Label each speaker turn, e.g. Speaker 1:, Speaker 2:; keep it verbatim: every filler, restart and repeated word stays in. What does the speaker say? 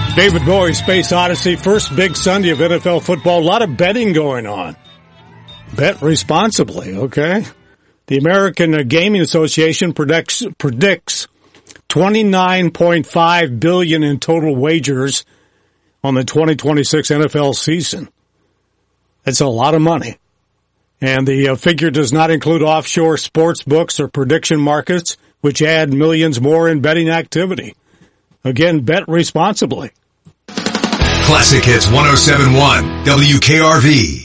Speaker 1: David Bowie, Space Odyssey, first big Sunday of N F L football. A lot of betting going on. Bet responsibly, okay? The American Gaming Association predicts, predicts twenty-nine point five billion dollars in total wagers on the twenty twenty-six N F L season. That's a lot of money. And the uh, figure does not include offshore sports books or prediction markets, which add millions more in betting activity. Again, bet responsibly.
Speaker 2: Classic Hits one oh seven point one, W K R V.